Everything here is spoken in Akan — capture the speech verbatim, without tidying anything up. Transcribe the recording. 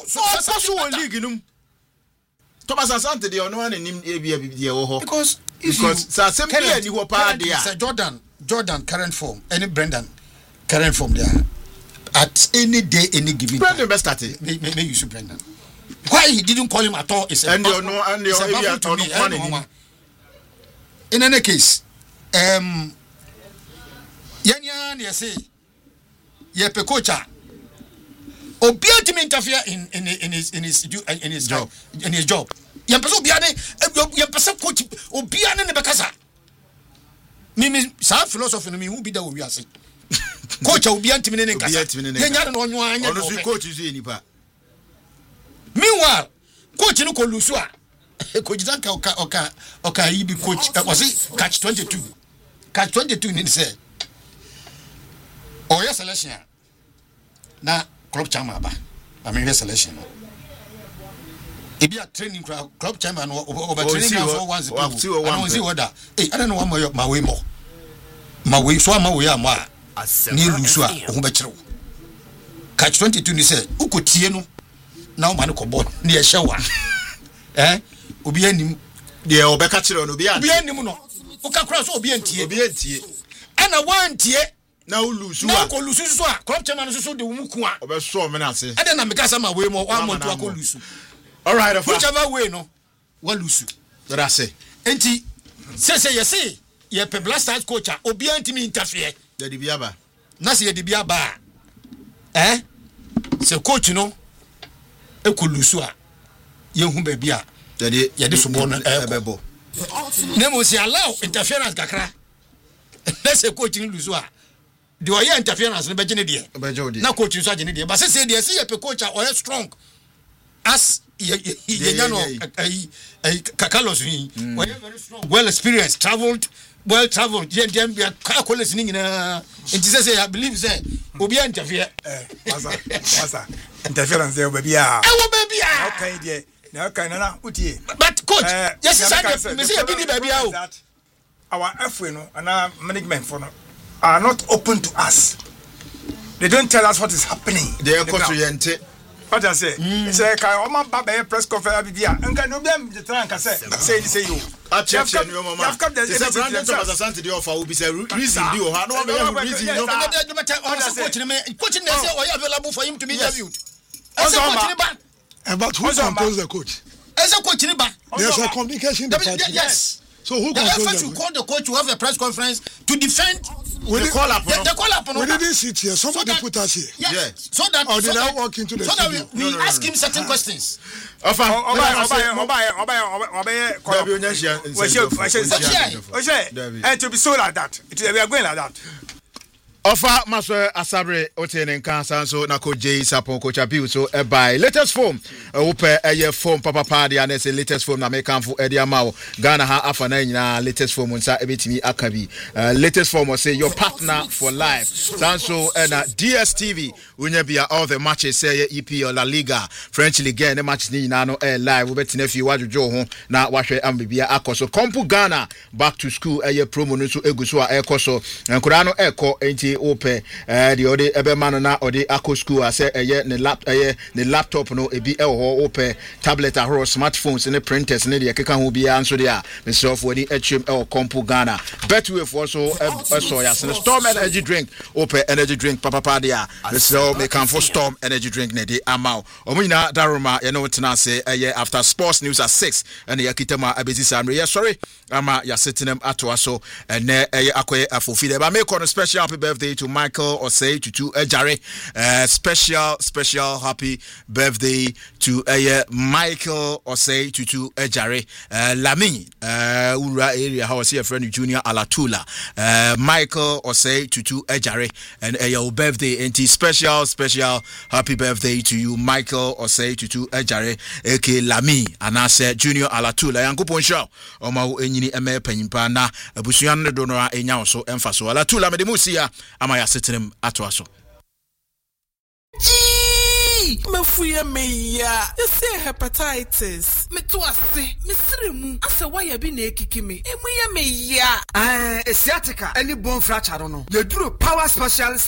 so so league num Thomas Asante dey ono an nim e bia bia wo ho because because sa assembly ni wo pa dia Sir Jordan Jordan current form any Brendan current form there at any day any given Brendan best start may may use Brendan why he didn't call him at all is and you know and you know in any case um yanya na say ye pe coacha obia to interfere in in in his in his in his job in his job ye person obia ne ye person coach obia ne ne bekasa me me sa philosophy no me hu bi da we ase coach obia ntimi ne nkasa ye nya no onwo anya no so coach is enipa meanwhile coach no ko lusu a coach dan ka oka oka oka yi bi coach was it catch twenty-two catch twenty-two ni say oh yes selection na club chairman ba I mean selection e be a training club chairman over training for once people I don't see what that eh I don't know what my way more my way so my way am a ni lusu a o be kire catch twenty-two ni say ukotie no na o ma ne ko ball na ye hyewa eh obi anim de obeka kire no obi obi anim no o ka kra so obi antie obi antie ana wantie na o lusu na ko lusu so a club chairman so so de wo muku a obe so me na ase ade na me ka sama we mo one month ko lusu all right whichever way no wa lusu that say enti say say you see ye pe blasters coach a obi antimi interfere de di bia ba na se ye di bia ba eh se coach no e ko lusu a ye hu ba bia de ye de so bo no e bebo nemo si allow interference kakra let's say coaching lusu a the way interference no be gene de na coach so gene de but say say de say ye pe coach a or strong as ye ye no ai ai Carlos he we very strong well experienced traveled well traveled ye dem be college ni nyina enti say I believe say obi interfere eh masa masa interference there baby ah e wo baby ah okay there na okay na na utie but coach yes say me say e be ni baby ah our F A no and our management for no are not open to us. They don't tell us what is happening. They are constituent. What I say? Say kai o man ba be press conference bibia. Nka no bia me try nka say say say you. A check check no mama. You've got the Brandon Thomas Asante dey offer will be say reason dey o ha no be reason no. Coach me coach me say o available for him to be interviewed. Also but who controls the coach? As a coach ni ba. There's a communication department. Yes. So who the controls the coach? Call the coach to have a press conference to defend we the call up. The call up. We didn't sit here. Somebody so that, put us here. Yes. yes. So that. Or did so I that, walk into the so studio? that we, we no, no, ask no, no. him certain questions. Ofa. Oba oba oba oba oba call. We should we should we should and to be so like that. We are going like that. Offer Master Asabre Otene Nkansa so na ko J Sapon coach Abiu so e buy latest form ope eye form papa party and say latest form na make am for Eddie Amao Ghana ha afa na nyina latest form nsa ebetimi akabi latest form say your partner for life sanso na D S T V unya bia all the matches say E P L La Liga French Ligue and matches ni nyina no air live we betina fi wadwojo ho na wahwe ambibia akoso Kompu Ghana back to school eye promo no so eguso a ekoso nkura no eko enti ope eh the ode ebe man na ode akọ school ase eye ne lap eye ne laptop no ebi e ho ope tablet ahoro smartphones ne printers ne de keka ho bia anso de a myself woni atwem e Kompu Ghana betway for so so ya se Storm energy drink ope energy drink papa pa de a so me kan for Storm energy drink ne de amao omunyina daroma ye no tena se eye after sports news at six and ye kitama abezi samre ye sorry ama ya sitinem ato aso ene eye akoye afofi de ba make on a special happy birthday to Michael Osei Tutu Ejare. Uh, special, special happy birthday to uh, Michael Osei Tutu Ejare. Uh, Lami, uh, Ura area, how I see a friend Junior Alatula. Uh, Michael Osei Tutu Ejare. And uh, your birthday, and special, special happy birthday to you, Michael Osei Tutu Ejare. Aka Lami, and I said Junior Alatula. Yanko Ponshaw, Oma Enyini Eme Penimpa na Busuyan Donora Enyao so emphaso. Alatula Medemusia. Amaya sitting ato aso. Gee, mafuya meya. You say hepatitis. Me to ase, me sirimu. Asa why you be na ekiki me. Emu ya meya. Ah, sciatica. Any bone fracture no. You do power specialist